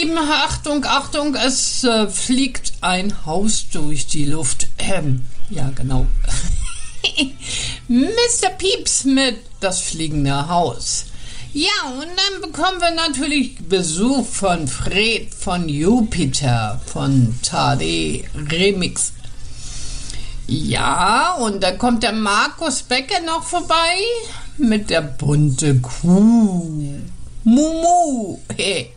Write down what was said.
Lieben, Achtung, Achtung, es fliegt ein Haus durch die Luft. Ja, genau. Mr. Pieps mit das fliegende Haus. Ja, und dann bekommen wir natürlich Besuch von Fred von Jupiter, von Tade Remix. Ja, und dann kommt der Markus Becker noch vorbei mit der bunte Kuh. Mumu. Hey.